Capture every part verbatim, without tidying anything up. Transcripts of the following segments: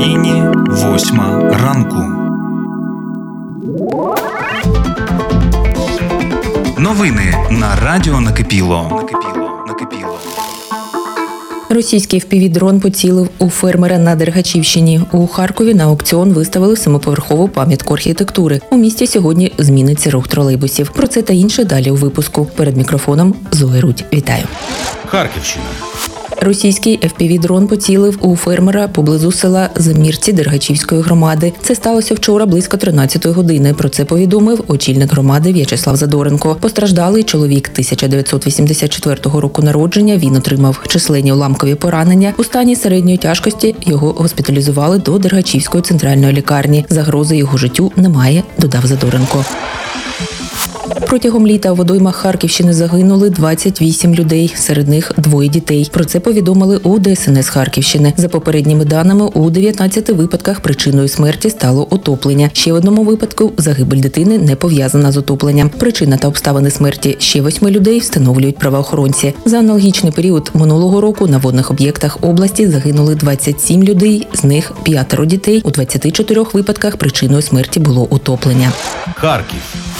Україні восьма ранку. Новини на радіо Накипіло. Накипіло. Накипіло. Російський еф пі ві-дрон поцілив у фермера на Дергачівщині. У Харкові на аукціон виставили семиповерхову пам'ятку архітектури. У місті сьогодні зміниться рух тролейбусів. Про це та інше далі у випуску. Перед мікрофоном Зоя Рудь. Вітаю. Харківщина. Російський еф пі ві-дрон поцілив у фермера поблизу села Замірці Дергачівської громади. Це сталося вчора близько тринадцятої години. Про це повідомив очільник громади В'ячеслав Задоренко. Постраждалий чоловік тисяча дев'ятсот вісімдесят четвертого року народження. Він отримав численні уламкові поранення. У стані середньої тяжкості його госпіталізували до Дергачівської центральної лікарні. Загрози його життю немає, додав Задоренко. Протягом літа у водоймах Харківщини загинули двадцять вісім людей, серед них двоє дітей. Про це повідомили у де ес ен ес Харківщини. За попередніми даними, у дев'ятнадцяти випадках причиною смерті стало отоплення. Ще в одному випадку загибель дитини не пов'язана з отопленням. Причина та обставини смерті ще восьми людей встановлюють правоохоронці. За аналогічний період минулого року на водних об'єктах області загинули двадцять сім людей, з них п'ятеро дітей. У двадцяти чотирьох випадках причиною смерті було отоплення. Харків.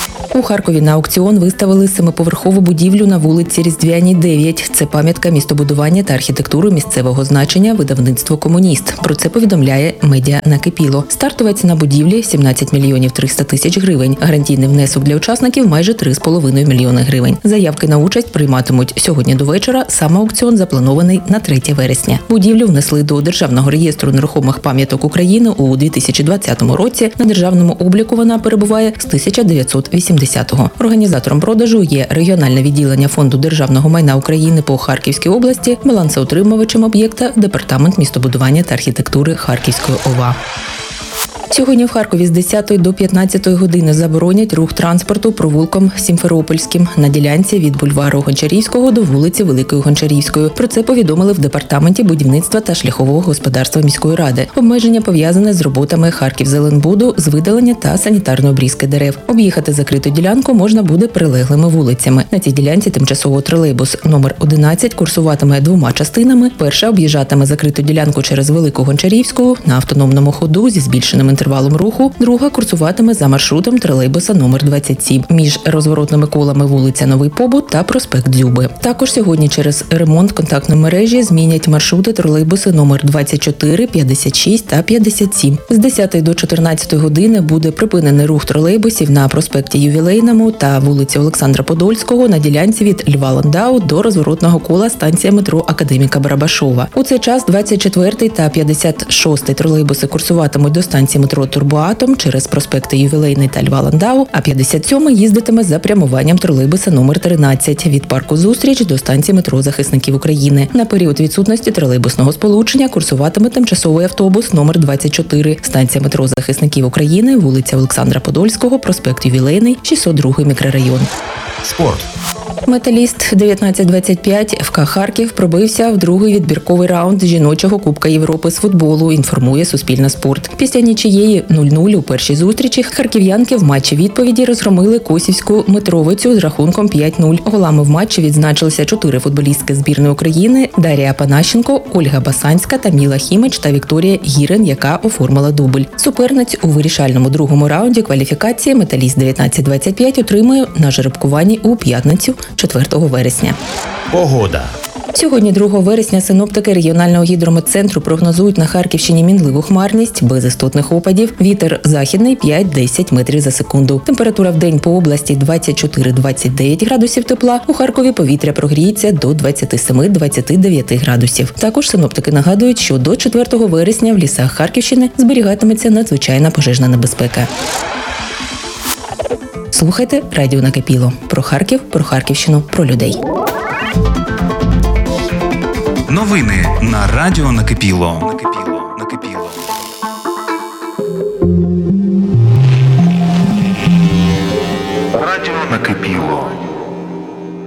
У Харкові на аукціон виставили семиповерхову будівлю на вулиці Різдвяній, дев'ять. Це пам'ятка містобудування та архітектури місцевого значення видавництво «Комуніст». Про це повідомляє медіа Накипіло. Стартова ціна будівлі – сімнадцять мільйонів триста тисяч гривень. Гарантійний внесок для учасників – майже три з половиною мільйони гривень. Заявки на участь прийматимуть сьогодні до вечора. Сам аукціон запланований на третє вересня. Будівлю внесли до Державного реєстру нерухомих пам'яток України у дві тисячі двадцятому році. На державному обліку вона перебуває з тисяча дев'ятсот вісімдесятого. Організатором продажу є регіональне відділення Фонду державного майна України по Харківській області, балансоутримувачем об'єкта – Департамент містобудування та архітектури Харківської о ва. Сьогодні в Харкові з десятої до п'ятнадцятої години заборонять рух транспорту провулком Сімферопольським на ділянці від бульвару Гончарівського до вулиці Великої Гончарівської. Про це повідомили в Департаменті будівництва та шляхового господарства міської ради. Обмеження пов'язане з роботами Харківзеленбуду з видалення та санітарної обрізки дерев. Об'їхати закриту ділянку можна буде прилеглими вулицями. На цій ділянці тимчасово тролейбус номер одинадцять курсуватиме двома частинами. Перша об'їжджатиме закриту ділянку через Велику Гончарівську на автономному ходу зі збільшеним інтервалом руху, друга курсуватиме за маршрутом тролейбуса номер двадцять сім між розворотними колами вулиця Новий Побут та проспект Дзюби. Також сьогодні через ремонт контактної мережі змінять маршрути тролейбуси номер двадцять чотири, п'ятдесят шість та п'ятдесят сім. З десятої до чотирнадцятої години буде припинений рух тролейбусів на проспекті Ювілейному та вулиці Олександра Подольського на ділянці від Льва Ландау до розворотного кола станція метро Академіка Барабашова. У цей час двадцять четвертий та п'ятдесят шостий тролейбуси курсуватимуть до станції метро Турбоатом через проспекти Ювілейний та Льва Ландау, а п'ятдесят сьомий їздитиме за прямуванням тролейбуса номер тринадцять від парку Зустріч до станції метро Захисників України. На період відсутності тролейбусного сполучення курсуватиме тимчасовий автобус номер двадцять чотири, станція метро Захисників України, вулиця Олександра Подольського, проспект Ювілейний, шістсот другий мікрорайон. Спорт. Металіст дев'ятнадцять двадцять п'ять еф ка Харків пробився в другий відбірковий раунд жіночого Кубка Європи з футболу, інформує Суспільне спорт. Після нічиєї нуль нуль у першій зустрічі харків'янки в матчі відповіді розгромили косівську Митровицю з рахунком п'ять нуль. Голами в матчі відзначилися чотири футболістки збірної України – Дар'я Панащенко, Ольга Басанська, Таміла Хімич та Вікторія Гірин, яка оформила дубль. Суперниць у вирішальному другому раунді кваліфікації металіст дев'ятнадцять двадцять п'ять отримує на жеребкуванні у п'ятницю четвертого вересня. Погода. Сьогодні, другого вересня, синоптики регіонального гідрометцентру прогнозують на Харківщині мінливу хмарність, без істотних опадів. Вітер західний п'ять-десять метрів за секунду. Температура в день по області двадцять чотири - двадцять дев'ять градусів тепла. У Харкові повітря прогріється до двадцять сім - двадцять дев'ять градусів. Також синоптики нагадують, що до четвертого вересня в лісах Харківщини зберігатиметься надзвичайна пожежна небезпека. Слухайте радіо Накипіло. Про Харків, про Харківщину, про людей. Новини на радіо Накипіло. Накипіло. Накипіло. Радіо Накипіло.